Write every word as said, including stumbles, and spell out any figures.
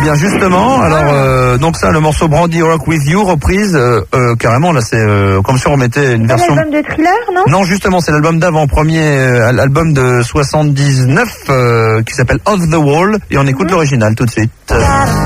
bien justement. Alors euh, donc ça, le morceau Brandy Rock With You, reprise euh, euh, carrément là, c'est euh, comme si on remettait une C'est version. l'album de Thriller, non? Non, justement, c'est l'album d'avant, premier euh, album de soixante-dix-neuf euh, qui s'appelle Off the Wall, et on écoute mm-hmm. l'original tout de suite.